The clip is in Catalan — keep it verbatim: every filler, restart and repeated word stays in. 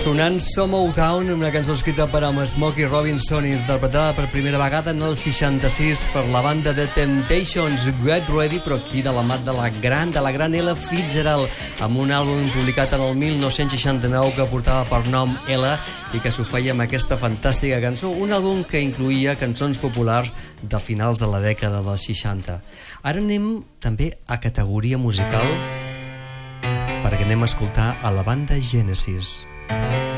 Sonant Some Old Town, una cançó escrita per amb Smokey Robinson i interpretada per primera vegada en el seixanta-sis per la banda de Temptations, Get Ready, però aquí de la mà de la gran, de la gran Ella Fitzgerald, amb un àlbum publicat en el mil nou-cents seixanta-nou que portava per nom Ella i que s'ho feia amb aquesta fantàstica cançó, un àlbum que incluïa cançons populars de finals de la dècada dels seixanta. Ara anem també a categoria musical, perquè anem a escoltar a la banda Genesis.